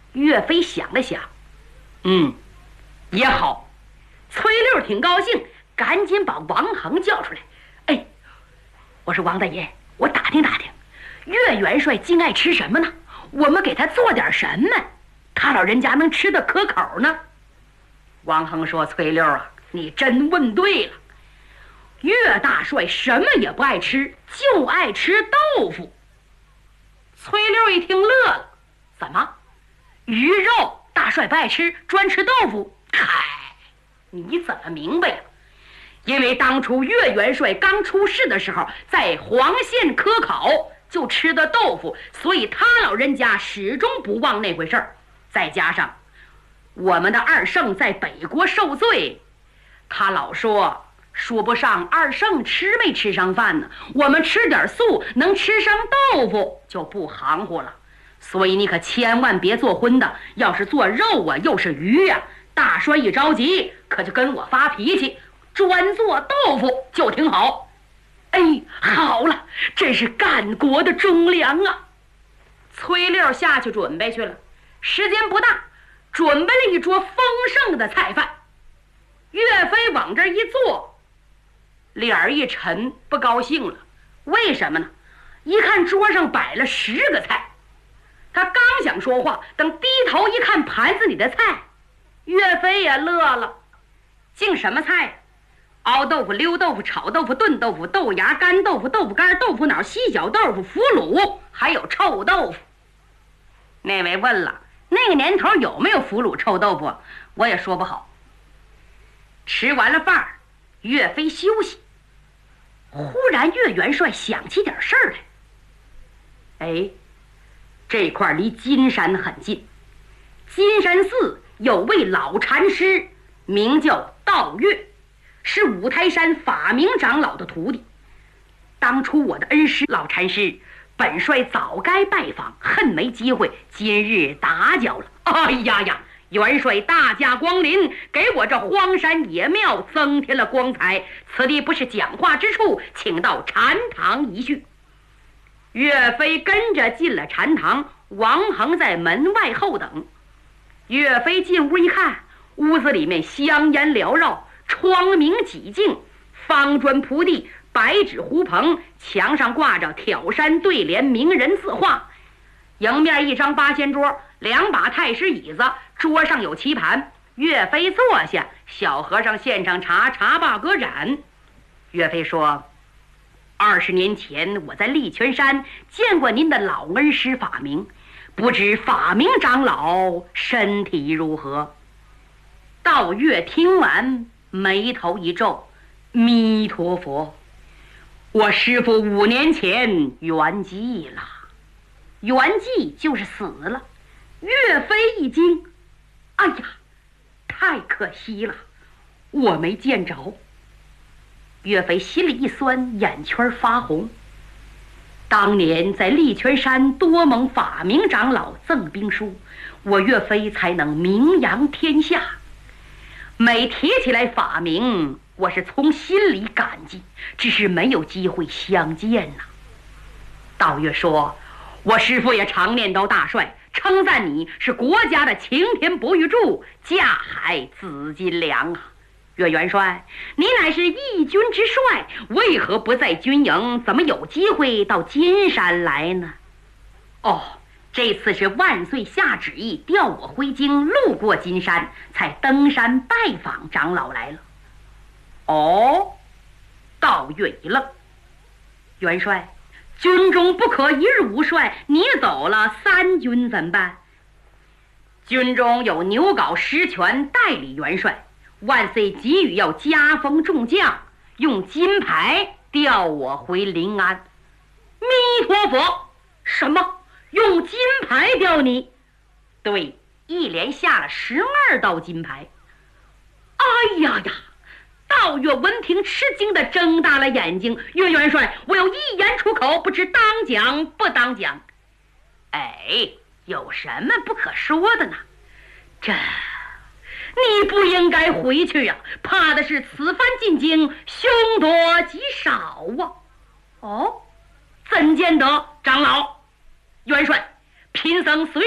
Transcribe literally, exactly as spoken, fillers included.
岳飞想了想，嗯，也好。崔六挺高兴，赶紧把王恒叫出来。哎，我说王大爷，我打听打听，岳元帅竟爱吃什么呢？我们给他做点什么，他老人家能吃得可口呢？王恒说：“崔六啊，你真问对了。岳大帅什么也不爱吃，就爱吃豆腐。”崔六一听乐了：“怎么？鱼肉大帅不爱吃，专吃豆腐？嗨，你怎么明白呀？因为当初岳元帅刚出事的时候，在黄县科考就吃的豆腐，所以他老人家始终不忘那回事儿。再加上我们的二圣在北国受罪，他老说说不上二圣吃没吃上饭呢，我们吃点素能吃上豆腐就不含糊了。所以你可千万别做荤的，要是做肉啊又是鱼呀、啊，大帅一着急可就跟我发脾气，专做豆腐就挺好。哎，好了，真是干国的忠良啊！崔六下去准备去了，时间不大，准备了一桌丰盛的菜饭。岳飞往这一坐，脸儿一沉，不高兴了。为什么呢？一看桌上摆了十个菜，他刚想说话，等低头一看盘子里的菜，岳飞也乐了。竟什么菜呀？熬豆腐、溜豆腐、炒豆腐、炖豆腐、豆芽、干豆腐、豆腐干、豆腐脑、细小豆腐、腐乳，还有臭豆腐。那位问了，那个年头有没有腐乳臭豆腐？我也说不好。吃完了饭，岳飞休息。忽然岳元帅想起点事儿来。哎，这块离金山很近，金山寺有位老禅师，名叫道岳，是五台山法明长老的徒弟。当初我的恩师老禅师，本帅早该拜访，恨没机会，今日打搅了。哎呀呀，元帅大驾光临，给我这荒山野庙增添了光彩。此地不是讲话之处，请到禅堂一叙。岳飞跟着进了禅堂，王恒在门外候等。岳飞进屋一看，屋子里面香烟缭绕，窗明几净，方砖铺地，白纸糊棚，墙上挂着挑山对联名人字画。迎面一张八仙桌，两把太师椅子，桌上有棋盘。岳飞坐下，小和尚献上茶，茶罢歌盏。岳飞说：二十年前我在丽泉山见过您的老恩师法明，不知法明长老身体如何？道岳听完，眉头一皱：弥陀佛，我师父五年前圆寂了。圆寂就是死了。岳飞一惊：哎呀，太可惜了，我没见着。岳飞心里一酸，眼圈发红。当年在丽泉山多蒙法明长老赠兵书，我岳飞才能名扬天下。每提起来法明，我是从心里感激，只是没有机会相见呐。道岳说：我师父也常念叨大帅，称赞你是国家的擎天博玉柱，架海紫金梁啊。岳元帅，你乃是义军之帅，为何不在军营？怎么有机会到金山来呢？哦，这次是万岁下旨意调我回京，路过金山，才登山拜访长老来了。哦，道岳一愣。元帅，军中不可一日无帅，你走了，三军怎么办？军中有牛皋实权代理元帅，万岁给予要加封众将，用金牌调我回临安。弥陀佛，什么？用金牌调你？对，一连下了十二道金牌。哎呀呀！道岳闻听吃惊的睁大了眼睛。岳元帅，我有一言出口，不知当讲不当讲。哎，有什么不可说的呢？这你不应该回去呀、啊，怕的是此番进京，凶多吉少啊。哦，怎见得？长老，元帅，贫僧随